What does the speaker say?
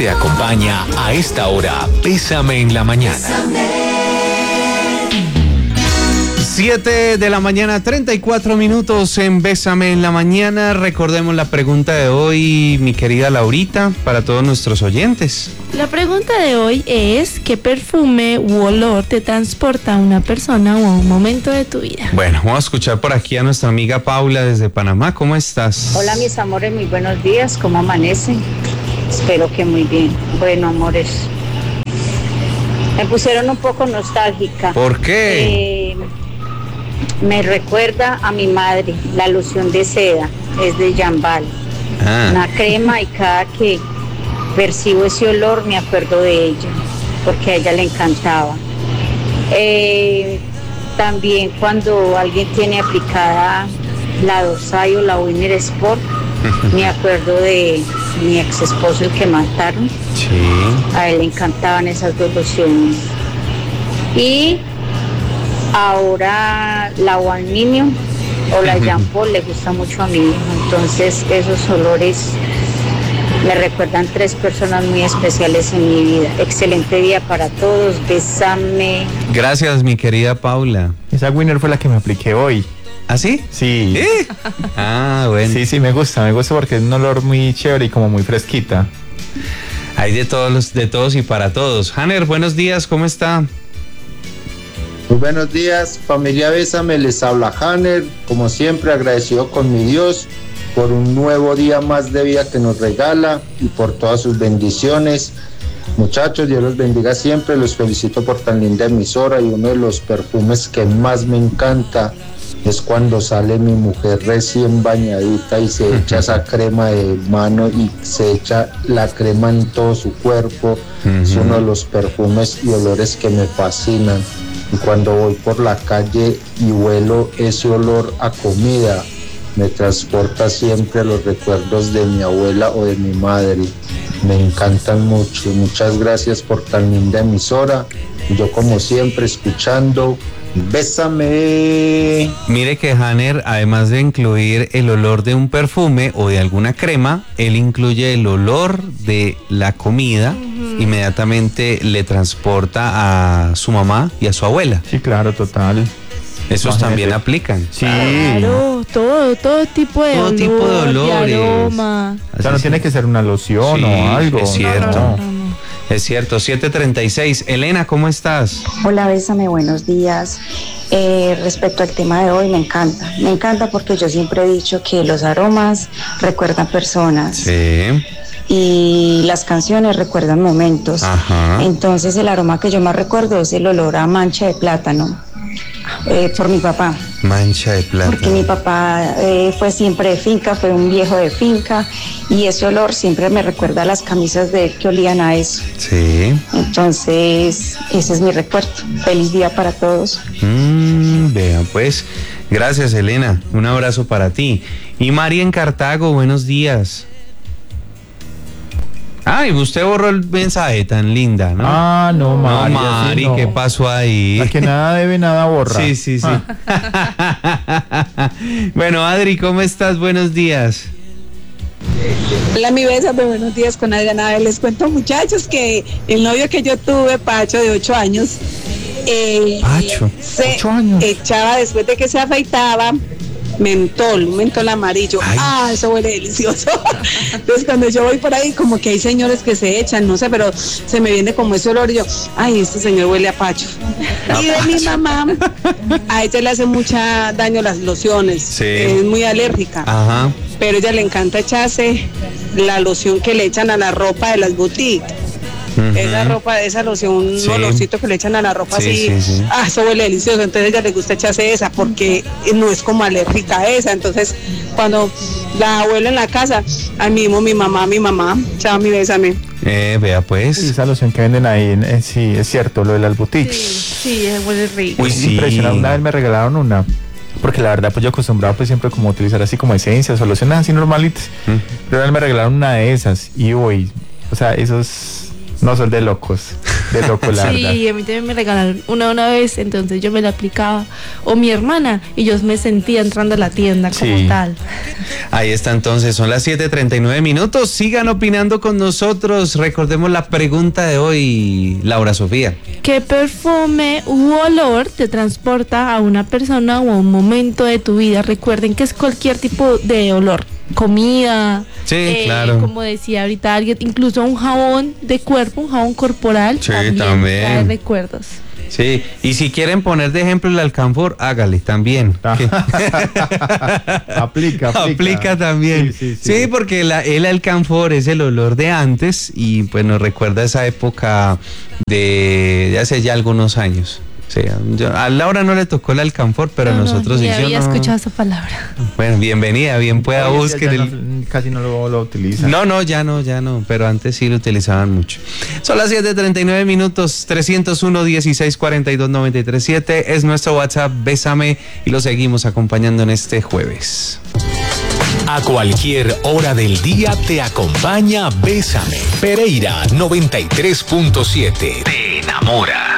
Te acompaña a esta hora, Bésame en la Mañana. 7 de la mañana, 34 minutos en Bésame en la Mañana. Recordemos la pregunta de hoy, mi querida Laurita, para todos nuestros oyentes. La pregunta de hoy es: ¿qué perfume u olor te transporta a una persona o a un momento de tu vida? Bueno, vamos a escuchar por aquí a nuestra amiga Paula desde Panamá. ¿Cómo estás? Hola mis amores, muy buenos días, ¿cómo amanecen? Espero que muy bien. Bueno, amores, me pusieron un poco nostálgica. ¿Por qué? Me recuerda a mi madre, la loción de seda, es de Jambal. Una crema, y cada que percibo ese olor me acuerdo de ella, porque a ella le encantaba. También cuando alguien tiene aplicada la Dorsai o la Winner Sport, me acuerdo de mi ex esposo, el que mataron. Sí. A él le encantaban esas dos lociones. Y ahora la One Minion o la Jean Paul le gusta mucho a mi hijo. Entonces esos olores me recuerdan 3 personas muy especiales en mi vida. Excelente día para todos, bésame. Gracias, mi querida Paula. Esa Winner fue la que me apliqué hoy. ¿Ah, sí? Sí. Bueno. Sí, me gusta porque es un olor muy chévere y como muy fresquita. Hay de todos y para todos. Hanner, buenos días, ¿cómo está? Muy buenos días, familia Bésame, les habla Hanner, como siempre agradecido con mi Dios por un nuevo día más de vida que nos regala y por todas sus bendiciones. Muchachos, Dios los bendiga siempre, los felicito por tan linda emisora, y uno de los perfumes que más me encanta es cuando sale mi mujer recién bañadita y se echa esa crema de mano y se echa la crema en todo su cuerpo. Es uno de los perfumes y olores que me fascinan. Y cuando voy por la calle y huelo ese olor a comida, me transporta siempre a los recuerdos de mi abuela o de mi madre. Me encantan mucho. Muchas gracias por tan linda emisora. Yo, como siempre, escuchando Bésame. Mire que Hanner, además de incluir el olor de un perfume o de alguna crema, él incluye el olor de la comida. Inmediatamente le transporta a su mamá y a su abuela. Sí, claro, total. Esos también aplican. Sí. Claro, todo tipo de olor, tipo de olores. de aroma. O sea, no tiene que ser una loción Sí, o algo. es cierto. No. Es cierto. 7:36. Elena, ¿cómo estás? Hola, Bésame, buenos días. Respecto al tema de hoy, me encanta porque yo siempre he dicho que los aromas recuerdan personas. Sí. Y las canciones recuerdan momentos. Ajá. Entonces el aroma que yo más recuerdo es el olor a mancha de plátano, por mi papá. Mancha de plátano. Porque mi papá fue siempre de finca, fue un viejo de finca, y ese olor siempre me recuerda a las camisas de él que olían a eso. Sí. Entonces ese es mi recuerdo. Feliz día para todos. Vea pues, gracias Elena, un abrazo para ti. Y María en Cartago, buenos días. Ay, usted borró el mensaje tan linda, ¿no? Ah, no, Mari. No, Mari, sí, no. ¿qué pasó ahí? La que nada debe, nada borra. Sí. Bueno, Adri, ¿cómo estás? Buenos días. Hola, mi Bésame, buenos días con Adriana. A ver, les cuento, muchachos, que el novio que yo tuve, Pacho, de 8 años, Pacho, se 8 años. echaba, después de que se afeitaba, un mentol amarillo. Ay. Eso huele delicioso. Entonces cuando yo voy por ahí, como que hay señores que se echan, no sé, pero se me viene como ese olor y yo, ay, este señor huele a Pacho. Y de mi mamá, a ella le hace mucha daño las lociones. Sí. Es muy alérgica. Ajá. Pero a ella le encanta echarse la loción que le echan a la ropa de las boutiques. Esa ropa, esa loción, un olorcito que le echan a la ropa Sí. eso huele delicioso. Entonces a ella le gusta echarse esa porque no es como alérgica a esa. Entonces cuando la abuela en la casa, ahí mismo mi mamá, chao, mi Bésame. Vea pues. Y esa loción que venden ahí, sí, es cierto, lo de las boutiques. Sí, huele rico. Uy, Es sí. impresionante. Una vez me regalaron una, porque la verdad pues yo acostumbraba pues siempre como utilizar así como esencias o lociones así normalitas. Pero una vez me regalaron una de esas y hoy, o sea, esos no son de locos. De loco, la verdad. Sí, a mí también me regalaron una vez, entonces yo me la aplicaba. O mi hermana, y yo me sentía entrando a la tienda como tal. Ahí está entonces, son las 7:39. Sigan opinando con nosotros. Recordemos la pregunta de hoy, Laura Sofía. ¿Qué perfume u olor te transporta a una persona o a un momento de tu vida? Recuerden que es cualquier tipo de olor. Comida, sí, claro. Como decía ahorita alguien, incluso un jabón de cuerpo, un jabón corporal, sí, también trae recuerdos. Sí, y si quieren poner de ejemplo el alcanfor, hágale también. Aplica también. Sí, porque el alcanfor es el olor de antes y pues nos recuerda esa época de hace ya algunos años. Sí, a Laura no le tocó el alcanfor, pero a nosotros sí. Ya había escuchado esa palabra. Bueno, bienvenida, bien pueda buscar. Casi no lo utilizan. No, ya no, pero antes sí lo utilizaban mucho. Son las 7:39, 301-1642-937 es nuestro WhatsApp, Bésame, y lo seguimos acompañando en este jueves. A cualquier hora del día te acompaña Bésame. Pereira 93.7. Te enamora.